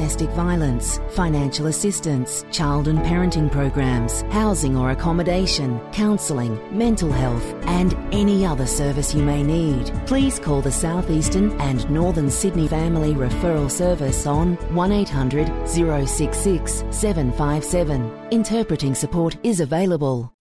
domestic violence, financial assistance, child and parenting programs, housing or accommodation, counselling, mental health, and any other service you may need. Please call the South Eastern and Northern Sydney Family Referral Service on 1800 066 757. Interpreting support is available.